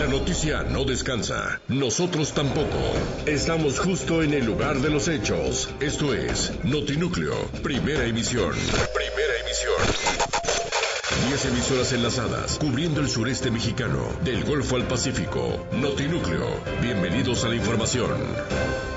La noticia no descansa. Nosotros tampoco. Estamos justo en el lugar de los hechos. Esto es Notinúcleo, primera emisión. Primera emisión. 10 emisoras enlazadas, cubriendo el sureste mexicano, del Golfo al Pacífico. Notinúcleo. Bienvenidos a la información.